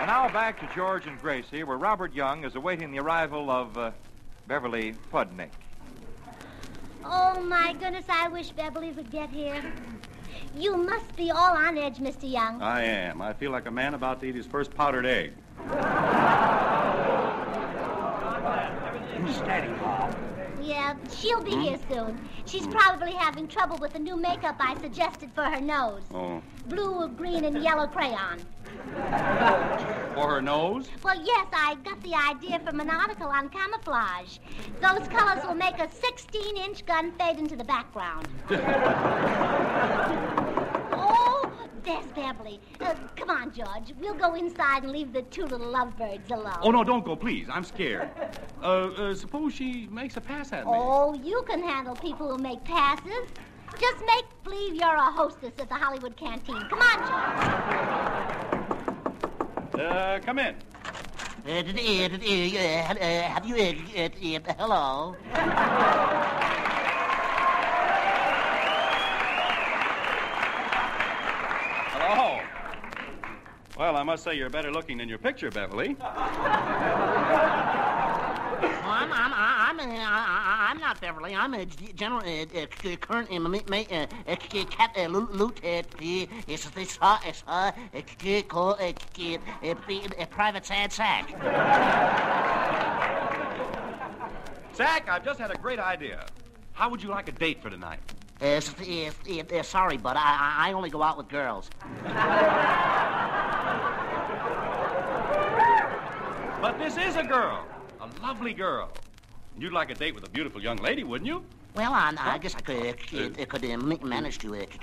And now back to George and Gracie, where Robert Young is awaiting the arrival of Beverly Pudnick. Oh, my goodness, I wish Beverly would get here. You must be all on edge, Mr. Young. I am. I feel like a man about to eat his first powdered egg. Steady, Bob. Yeah, she'll be here soon. She's probably having trouble with the new makeup I suggested for her nose. Oh. Blue, green, and yellow crayon. For her nose? Well, yes, I got the idea from an article on camouflage. Those colors will make a 16-inch gun fade into the background. Oh, there's Beverly. Come on, George. We'll go inside and leave the two little lovebirds alone. Oh, no, don't go, please. I'm scared. Suppose she makes a pass at me. Oh, you can handle people who make passes. Just make believe you're a hostess at the Hollywood Canteen. Come on, George. Come in. Have you, hello? Hello. Well, I must say you're better looking than your picture, Beverly. I'm not Beverly. I'm a general, current, private sad sack. Zach, I've just had a great idea. How would you like a date for tonight? Sorry, but I only go out with girls. But this is a girl. A lovely girl. You'd like a date with a beautiful young lady, wouldn't you? Well, I guess I could manage to. I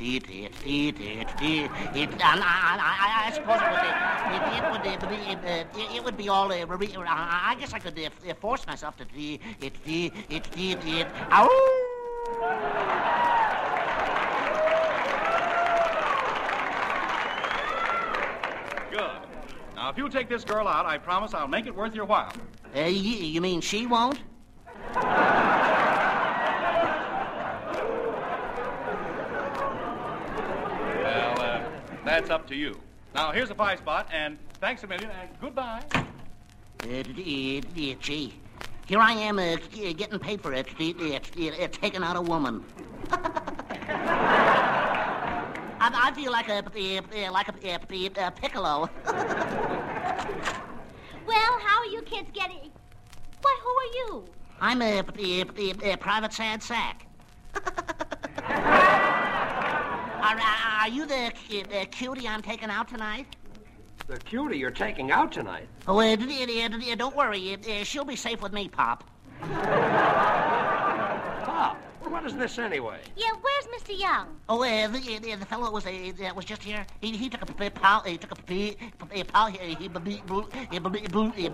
suppose it would be all. I guess I could force myself to. Good. Now, if you'll take this girl out, I promise I'll make it worth your while. You mean she won't? Well, that's up to you. Now, here's a pie spot, and thanks a million, and goodbye. Gee, here I am getting paid for it, taking out a woman. I feel like a piccolo. Well, how are you kids getting... Why, who are you? I'm a private sad sack. Are you the cutie I'm taking out tonight? The cutie you're taking out tonight? Oh, don't worry. She'll be safe with me, Pop. Pop, what is this anyway? Yeah, where's Mr. Young? Oh, the fellow was just here. He took a